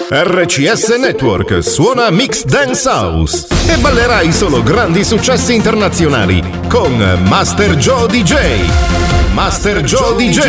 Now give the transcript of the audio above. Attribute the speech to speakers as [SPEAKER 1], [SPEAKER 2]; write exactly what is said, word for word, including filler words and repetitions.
[SPEAKER 1] R C S Network suona Mix Dance House e ballerai solo grandi successi internazionali con Master Joe D J. Master Joe D J.